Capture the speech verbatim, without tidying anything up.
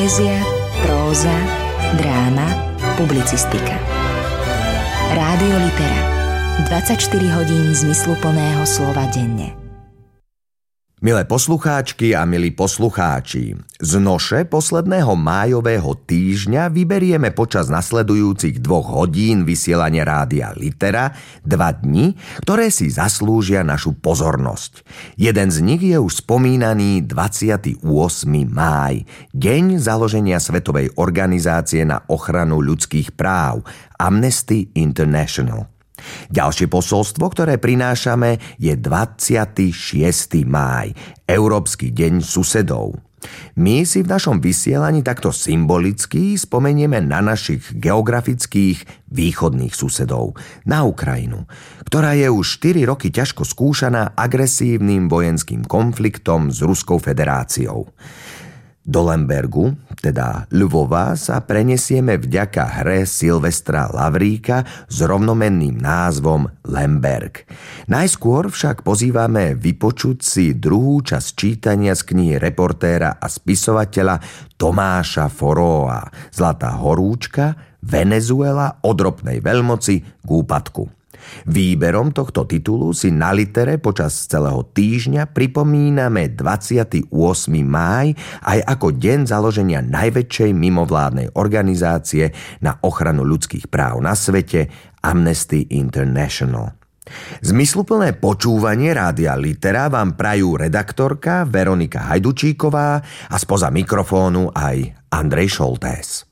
Poézia, próza, dráma, publicistika. Rádio Litera. dvadsaťštyri hodín zmysluplného slova denne. Milé poslucháčky a milí poslucháči, z noše posledného májového týždňa vyberieme počas nasledujúcich dvoch hodín vysielania Rádia Litera dva dni, ktoré si zaslúžia našu pozornosť. Jeden z nich je už spomínaný dvadsiateho ôsmeho máj, deň založenia Svetovej organizácie na ochranu ľudských práv, Amnesty International. Ďalšie posolstvo, ktoré prinášame, je dvadsiateho šiesteho máj, Európsky deň susedov. My si v našom vysielaní takto symbolicky spomenieme na našich geografických východných susedov, na Ukrajinu, ktorá je už štyri roky ťažko skúšaná agresívnym vojenským konfliktom s Ruskou federáciou. Do Lembergu, teda Lvova, sa prenesieme vďaka hre Silvestra Lavríka s rovnomenným názvom Lemberg. Najskôr však pozývame vypočuť si druhú časť čítania z knihy reportéra a spisovateľa Tomáša Foroa Zlatá horúčka, Venezuela od ropnej veľmoci k úpadku. Výberom tohto titulu si na Litere počas celého týždňa pripomíname dvadsiateho ôsmeho máj aj ako deň založenia najväčšej mimovládnej organizácie na ochranu ľudských práv na svete, Amnesty International. Zmysluplné počúvanie Rádia Litera vám prajú redaktorka Veronika Hajdučíková a spoza mikrofónu aj Andrej Šoltés.